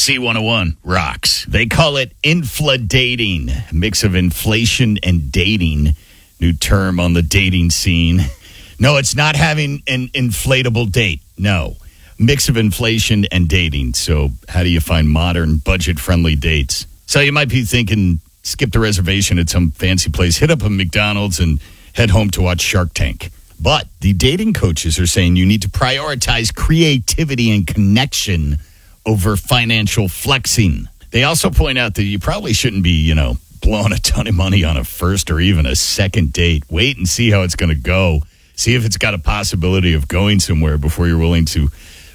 C101 rocks. They call it infladating, mix of inflation and dating. New term on the dating scene. No, it's not having an inflatable date. No, mix of inflation and dating. So how do you find modern, budget-friendly dates? So you might be thinking, skip the reservation at some fancy place, hit up a McDonald's and head home to watch Shark Tank. But the dating coaches are saying you need to prioritize creativity and connection over financial flexing. They also point out that you probably shouldn't be, blowing a ton of money on a first or even a second date. Wait and see how it's going to go. See if it's got a possibility of going somewhere before you're willing to